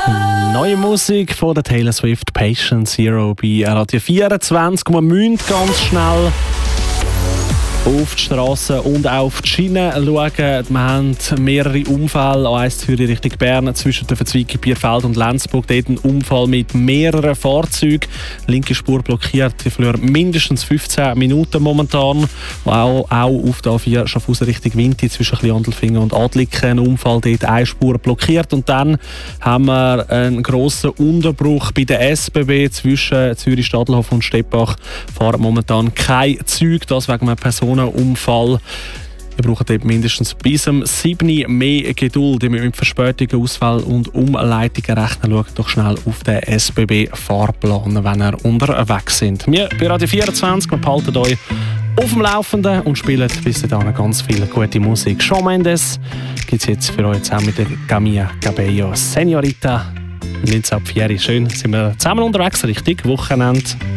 Neue Musik von der Taylor Swift, Patient Zero bei Radio 24. Wir müssen ganz schnell auf die Straße und auch auf die Schiene schauen. Wir haben mehrere Unfälle. A1 Zürich Richtung Bern zwischen der Verzweigung Bierfeld und Lenzburg. Dort ein Unfall mit mehreren Fahrzeugen. Linke Spur blockiert. Die verlieren mindestens 15 Minuten momentan. Auch auf der A4 Schaffhausen Richtung Winti zwischen Kleandelfingen und Adliken. Ein Unfall dort, eine Spur blockiert. Und dann haben wir einen grossen Unterbruch bei der SBB zwischen Zürich-Stadelhofen und Steppach. Fahren momentan kein Zug. Das wegen einem Personenunfall. Wir brauchen dort mindestens bis zum 7. mehr Geduld. Ihr müsst mit Verspätungen, Ausfällen und Umleitungen rechnen. Schaut doch schnell auf den SBB-Fahrplan, wenn ihr unterwegs sind. Wir bei Radio 24 wir behalten euch auf dem Laufenden und spielen bis dahin ganz viel gute Musik. Shawn Mendes gibt es jetzt für euch zusammen mit der Camila Cabello. Senorita, Linz ab 4. Schön, sind wir zusammen unterwegs, richtig Wochenende.